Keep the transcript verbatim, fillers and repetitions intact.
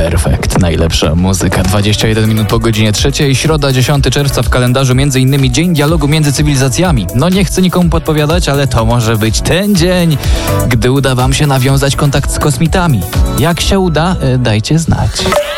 Perfekt, najlepsza muzyka. dwadzieścia jeden minut po godzinie trzeciej, środa dziesiątego czerwca w kalendarzu, między innymi Dzień Dialogu między Cywilizacjami. No nie chcę nikomu podpowiadać, ale to może być ten dzień, gdy uda wam się nawiązać kontakt z kosmitami. Jak się uda, dajcie znać.